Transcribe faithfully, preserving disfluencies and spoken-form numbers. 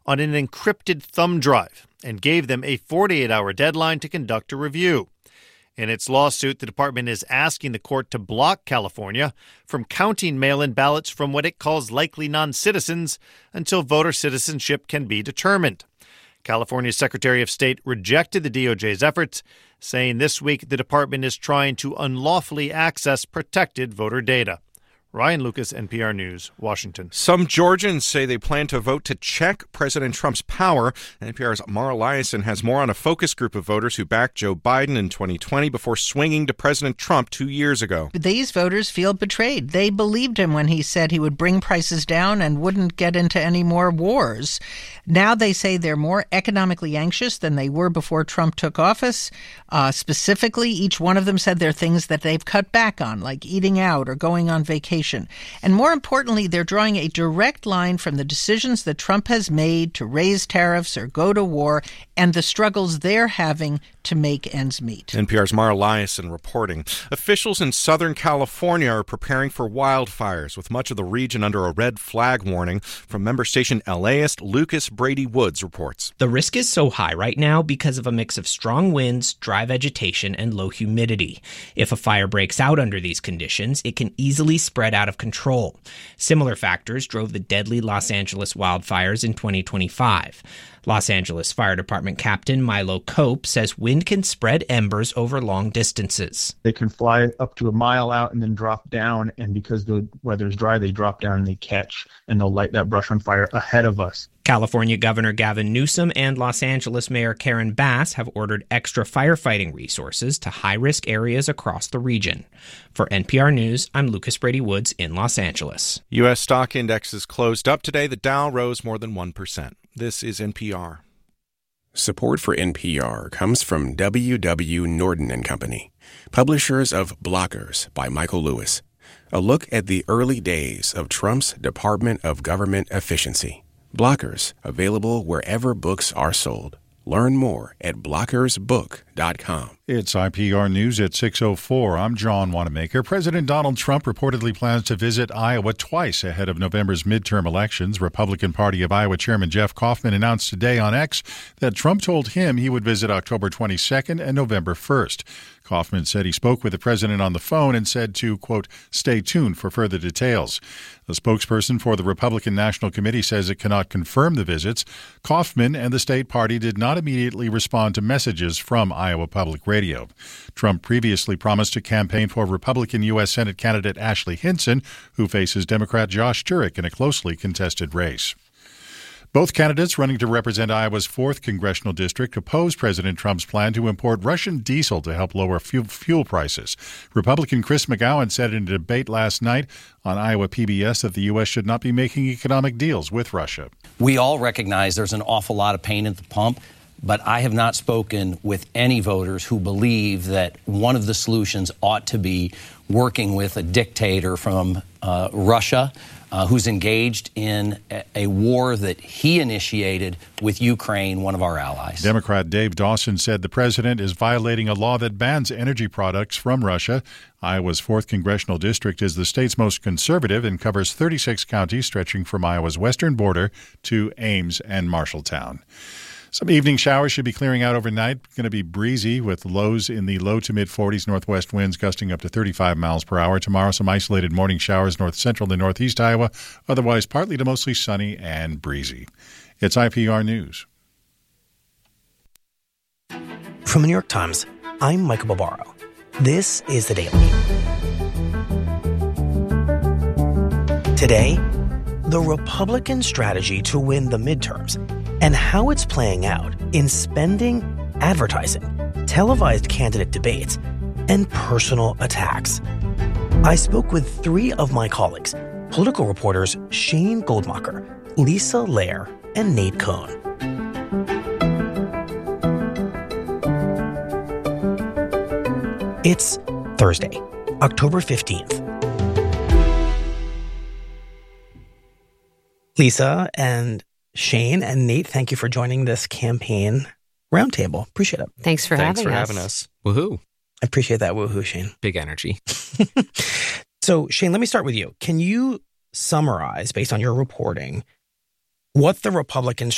on an encrypted thumb drive and gave them a forty-eight hour deadline to conduct a review. In its lawsuit, the department is asking the court to block California from counting mail-in ballots from what it calls likely non-citizens until voter citizenship can be determined. California's Secretary of State rejected the D O J's efforts, saying this week the department is trying to unlawfully access protected voter data. Ryan Lucas, N P R News, Washington. Some Georgians say they plan to vote to check President Trump's power. N P R's Mara Liasson has more on a focus group of voters who backed Joe Biden in twenty twenty before swinging to President Trump two years ago. These voters feel betrayed. They believed him when he said he would bring prices down and wouldn't get into any more wars. Now they say they're more economically anxious than they were before Trump took office. Uh, specifically, each one of them said there are things that they've cut back on, like eating out or going on vacation. And more importantly, they're drawing a direct line from the decisions that Trump has made to raise tariffs or go to war and the struggles they're having to make ends meet. N P R's Mara Liasson reporting. Officials in Southern California are preparing for wildfires, with much of the region under a red flag warning. From member station LAist, Lucas Brady Woods reports. The risk is so high right now because of a mix of strong winds, dry vegetation, and low humidity. If a fire breaks out under these conditions, it can easily spread out of control. Similar factors drove the deadly Los Angeles wildfires in twenty twenty-five. Los Angeles Fire Department Captain Milo Cope says wind can spread embers over long distances. They can fly up to a mile out and then drop down, and because the weather is dry, they drop down and they catch, and they'll light that brush on fire ahead of us. California Governor Gavin Newsom and Los Angeles Mayor Karen Bass have ordered extra firefighting resources to high-risk areas across the region. For N P R News, I'm Lucas Brady Woods in Los Angeles. U S stock indexes closed up today. The Dow rose more than one percent. This is N P R. Support for N P R comes from W W. Norton and Company, publishers of Blockers by Michael Lewis, a look at the early days of Trump's Department of Government Efficiency. Blockers, available wherever books are sold. Learn more at blockers book dot com. It's I P R News at six oh four. I'm John Wanamaker. President Donald Trump reportedly plans to visit Iowa twice ahead of November's midterm elections. Republican Party of Iowa Chairman Jeff Kaufman announced today on X that Trump told him he would visit October twenty-second and November first. Kaufman said he spoke with the president on the phone and said to, quote, stay tuned for further details. The spokesperson for the Republican National Committee says it cannot confirm the visits. Kaufman and the state party did not immediately respond to messages from Iowa Public Radio. Trump previously promised to campaign for Republican U S Senate candidate Ashley Hinson, who faces Democrat Josh Turek in a closely contested race. Both candidates running to represent Iowa's fourth congressional district oppose President Trump's plan to import Russian diesel to help lower fuel prices. Republican Chris McGowan said in a debate last night on Iowa P B S that the U S should not be making economic deals with Russia. We all recognize there's an awful lot of pain at the pump, but I have not spoken with any voters who believe that one of the solutions ought to be working with a dictator from uh, Russia Uh, who's engaged in a, a war that he initiated with Ukraine, one of our allies. Democrat Dave Dawson said the president is violating a law that bans energy products from Russia. Iowa's fourth congressional district is the state's most conservative and covers thirty-six counties stretching from Iowa's western border to Ames and Marshalltown. Some evening showers should be clearing out overnight. Going to be breezy with lows in the low to mid forties, northwest winds gusting up to thirty-five miles per hour. Tomorrow, some isolated morning showers north central to northeast Iowa. Otherwise, partly to mostly sunny and breezy. It's I P R News. From the New York Times, I'm Michael Barbaro. This is The Daily. Today, the Republican strategy to win the midterms and how it's playing out in spending, advertising, televised candidate debates, and personal attacks. I spoke with three of my colleagues, political reporters Shane Goldmacher, Lisa Lair, and Nate Cohn. It's Thursday, October fifteenth. Lisa and Shane and Nate, thank you for joining this campaign roundtable. Appreciate it. Thanks for Thanks having for us. having us. Woohoo. I appreciate that woohoo, Shane. Big energy. So, Shane, let me start with you. Can you summarize, based on your reporting, what the Republican